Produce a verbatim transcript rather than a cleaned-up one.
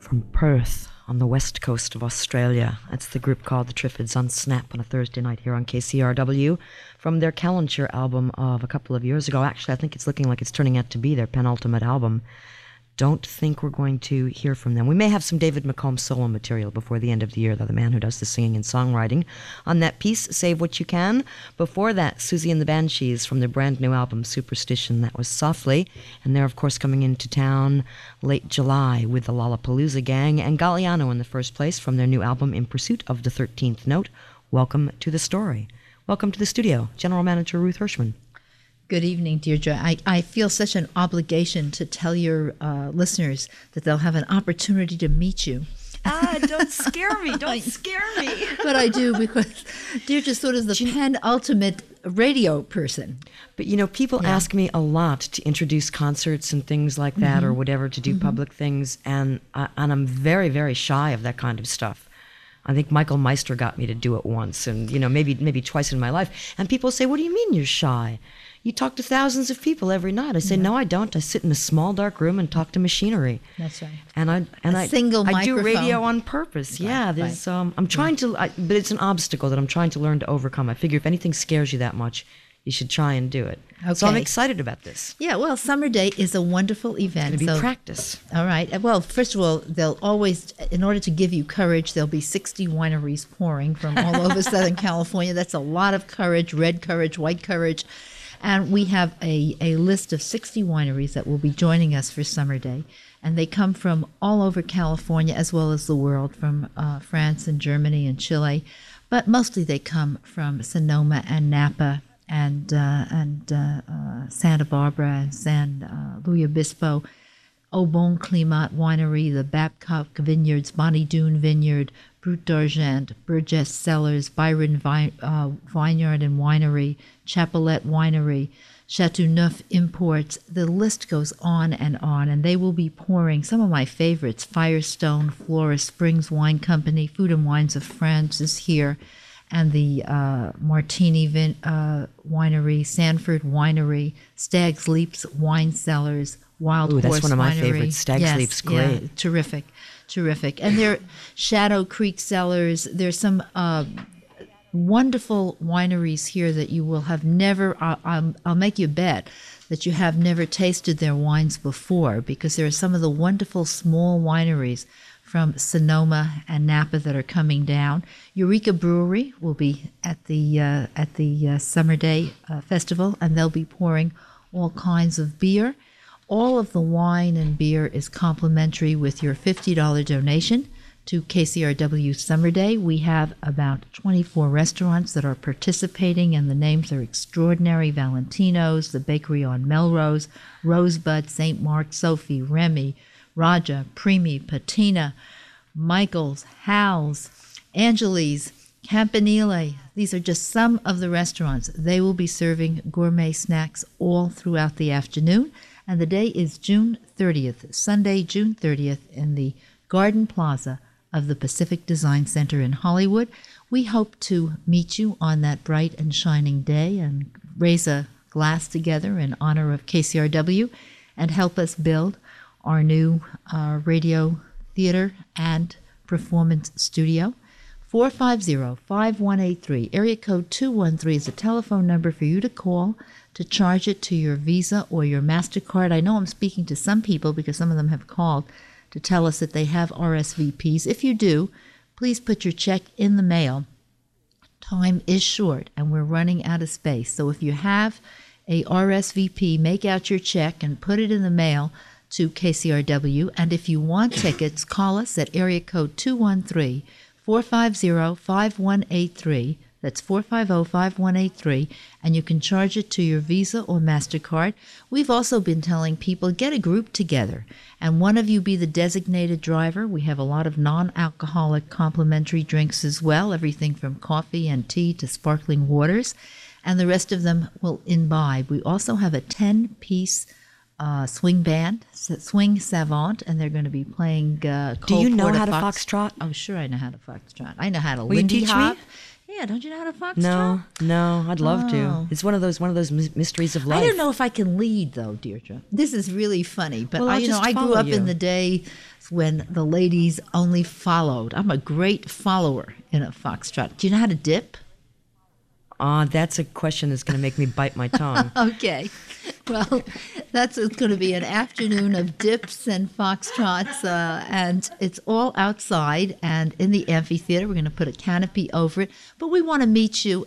from Perth on the west coast of Australia. That's the group called the Triffids on Snap on a Thursday night here on K C R W from their Calendar album of a couple of years ago. Actually, I think it's looking like it's turning out to be their penultimate album. Don't think we're going to hear from them. We may have some David McComb solo material before the end of the year, though, the man who does the singing and songwriting on that piece, Save What You Can. Before that, Susie and the Banshees from their brand new album, Superstition. That was Softly. And they're, of course, coming into town late July with the Lollapalooza Gang. And Galliano in the first place from their new album, In Pursuit of the thirteenth Note. Welcome to the story. Welcome to the studio, General Manager Ruth Hirschman. Good evening, Deirdre. I, I feel such an obligation to tell your uh, listeners that they'll have an opportunity to meet you. Ah, don't scare me. Don't scare me. But I do, because Deirdre's sort of the penultimate radio person. But, you know, people yeah. ask me a lot to introduce concerts and things like that, mm-hmm. or whatever, to do mm-hmm. public things, and uh, and I'm very, very shy of that kind of stuff. I think Michael Meister got me to do it once, and, you know, maybe maybe twice in my life. And people say, what do you mean you're shy? You talk to thousands of people every night. I say, yeah. no, I don't. I sit in a small, dark room and talk to machinery. That's right. And I and a I single I microphone. do radio on purpose. Right, yeah, there's right. um I'm trying to, I, but it's an obstacle that I'm trying to learn to overcome. I figure if anything scares you that much, you should try and do it. Okay. So I'm excited about this. Yeah, well, Summer Day is a wonderful event. It's going to be so, practice. All right. Well, first of all, they'll always, in order to give you courage, there'll be sixty wineries pouring from all over Southern California. That's a lot of courage, red courage, white courage. And we have a, a list of sixty wineries that will be joining us for Summer Day. And they come from all over California as well as the world, from uh, France and Germany and Chile. But mostly they come from Sonoma and Napa and uh, and uh, uh, Santa Barbara and San uh, Luis Obispo, Au Bon Climat Winery, the Babcock Vineyards, Bonnie Doon Vineyard, Brut d'Argent, Burgess Cellars, Byron Vi- uh, Vineyard and Winery, Chapelette Winery, Chateauneuf Imports. The list goes on and on, and they will be pouring some of my favorites. Firestone, Flora Springs Wine Company, Food and Wines of France is here, and the uh, Martini Vin- uh, Winery, Sanford Winery, Stag's Leaps Wine Cellars, Wild Ooh, Horse that's one of my Winery. favorites. Stag's yes, Leap's great. Yeah, terrific, terrific. And there, Shadow Creek Cellars. There's some uh, wonderful wineries here that you will have never. Uh, I'll, I'll make you a bet that you have never tasted their wines before, because there are some of the wonderful small wineries from Sonoma and Napa that are coming down. Eureka Brewery will be at the uh, at the uh, Summer Day uh, Festival, and they'll be pouring all kinds of beer. All of the wine and beer is complimentary with your fifty dollars donation to K C R W Summer Day. We have about twenty-four restaurants that are participating, and the names are extraordinary. Valentino's, the Bakery on Melrose, Rosebud, Saint Mark, Sophie, Remy, Raja, Primi, Patina, Michael's, Hal's, Angeli's, Campanile. These are just some of the restaurants. They will be serving gourmet snacks all throughout the afternoon. And the day is June thirtieth, Sunday, June thirtieth, in the Garden Plaza of the Pacific Design Center in Hollywood. We hope to meet you on that bright and shining day and raise a glass together in honor of K C R W and help us build our new uh, radio, theater, and performance studio. four five zero, five one eight three, area code two one three is a telephone number for you to call to charge it to your Visa or your MasterCard. I know I'm speaking to some people because some of them have called to tell us that they have R S V Ps. If you do, please put your check in the mail. Time is short and we're running out of space. So if you have a R S V P, make out your check and put it in the mail to K C R W. And if you want tickets, call us at area code two one three, four five zero, five one eight three. That's four five zero, five one eight three, and you can charge it to your Visa or MasterCard. We've also been telling people, get a group together, and one of you be the designated driver. We have a lot of non-alcoholic complimentary drinks as well, everything from coffee and tea to sparkling waters, and the rest of them will imbibe. We also have a ten-piece uh, swing band, Swing Savant, and they're going to be playing uh, Do you know Porta how to Fox- foxtrot? Oh, sure I know how to foxtrot. I know how to Will you Lindy teach Hop. me? Yeah, don't you know how to foxtrot? No, no, I'd love Oh. to. It's one of those one of those mys- mysteries of life. I don't know if I can lead though, Deirdre. This is really funny, but Well, I, I'll you know, just I grew follow up you. in the day when the ladies only followed. I'm a great follower in a foxtrot. Do you know how to dip? Uh, that's a question that's going to make me bite my tongue. Okay. Well, that's it's going to be an afternoon of dips and foxtrots, uh, and it's all outside and in the amphitheater. We're going to put a canopy over it, but we want to meet you